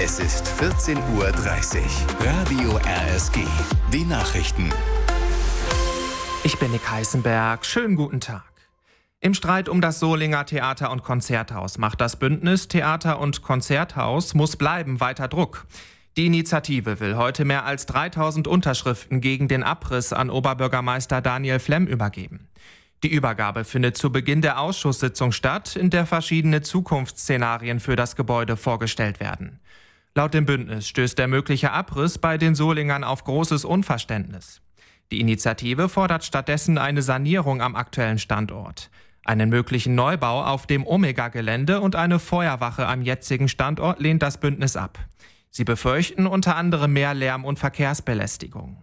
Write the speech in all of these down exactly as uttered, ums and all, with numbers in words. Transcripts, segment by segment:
Es ist vierzehn Uhr dreißig. Radio R S G. Die Nachrichten. Ich bin Nick Heißenberg. Schönen guten Tag. Im Streit um das Solinger Theater- und Konzerthaus macht das Bündnis Theater- und Konzerthaus muss bleiben weiter Druck. Die Initiative will heute mehr als dreitausend Unterschriften gegen den Abriss an Oberbürgermeister Daniel Flemm übergeben. Die Übergabe findet zu Beginn der Ausschusssitzung statt, in der verschiedene Zukunftsszenarien für das Gebäude vorgestellt werden. Laut dem Bündnis stößt der mögliche Abriss bei den Solingern auf großes Unverständnis. Die Initiative fordert stattdessen eine Sanierung am aktuellen Standort, einen möglichen Neubau auf dem Omega-Gelände und eine Feuerwache am jetzigen Standort lehnt das Bündnis ab. Sie befürchten unter anderem mehr Lärm- und Verkehrsbelästigung.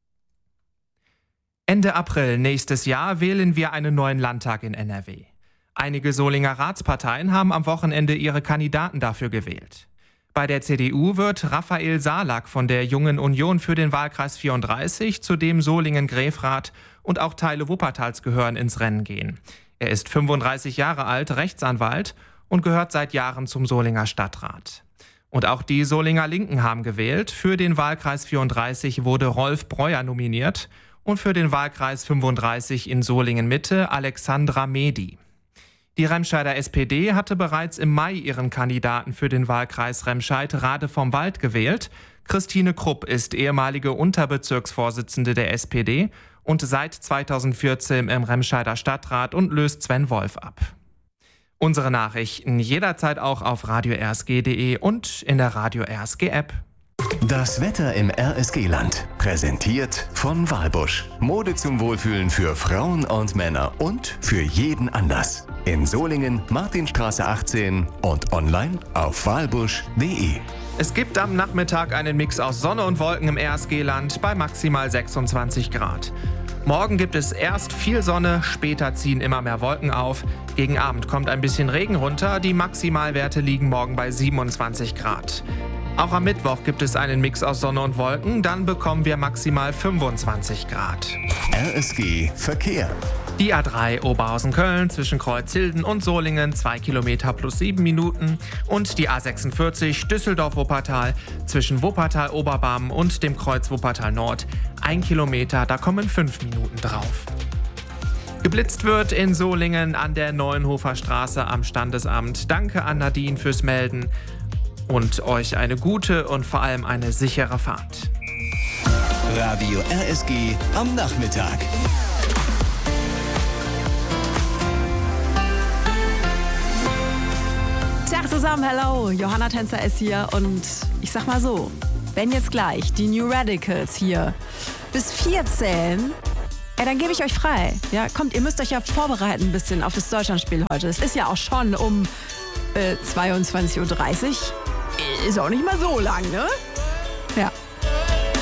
Ende April nächstes Jahr wählen wir einen neuen Landtag in N R W. Einige Solinger Ratsparteien haben am Wochenende ihre Kandidaten dafür gewählt. Bei der C D U wird Raphael Salak von der Jungen Union für den Wahlkreis vierunddreißig, zu dem Solingen-Grefrath und auch Teile Wuppertals gehören, ins Rennen gehen. Er ist fünfunddreißig Jahre alt, Rechtsanwalt und gehört seit Jahren zum Solinger Stadtrat. Und auch die Solinger Linken haben gewählt. Für den Wahlkreis vierunddreißig wurde Rolf Breuer nominiert und für den Wahlkreis fünfunddreißig in Solingen-Mitte Alexandra Mehdi. Die Remscheider S P D hatte bereits im Mai ihren Kandidaten für den Wahlkreis Remscheid-Rade vom Wald gewählt. Christine Krupp ist ehemalige Unterbezirksvorsitzende der S P D und seit zweitausendvierzehn im Remscheider Stadtrat und löst Sven Wolf ab. Unsere Nachrichten jederzeit auch auf radio r s g punkt d e und in der Radio R S G App. Das Wetter im R S G-Land. Präsentiert von Walbusch. Mode zum Wohlfühlen für Frauen und Männer und für jeden Anlass. In Solingen, Martinstraße achtzehn und online auf walbusch punkt d e. Es gibt am Nachmittag einen Mix aus Sonne und Wolken im R S G-Land bei maximal sechsundzwanzig Grad. Morgen gibt es erst viel Sonne, später ziehen immer mehr Wolken auf. Gegen Abend kommt ein bisschen Regen runter. Die Maximalwerte liegen morgen bei siebenundzwanzig Grad. Auch am Mittwoch gibt es einen Mix aus Sonne und Wolken. Dann bekommen wir maximal fünfundzwanzig Grad. R S G Verkehr. Die A drei Oberhausen-Köln zwischen Kreuzhilden und Solingen zwei Kilometer plus sieben Minuten. Und die A sechsundvierzig Düsseldorf-Wuppertal zwischen Wuppertal-Oberbarm und dem Kreuz Wuppertal Nord ein Kilometer, da kommen fünf Minuten drauf. Geblitzt wird in Solingen an der Neuenhofer Straße am Standesamt. Danke an Nadine fürs Melden und euch eine gute und vor allem eine sichere Fahrt. Radio R S G am Nachmittag. Tag zusammen, hello, Johanna Tänzer ist hier und ich sag mal so, wenn jetzt gleich die New Radicals hier bis vier zählen, ja, dann gebe ich euch frei. Ja, kommt, ihr müsst euch ja vorbereiten ein bisschen auf das Deutschlandspiel heute. Es ist ja auch schon um äh, zweiundzwanzig Uhr dreißig. Ist auch nicht mal so lang, ne?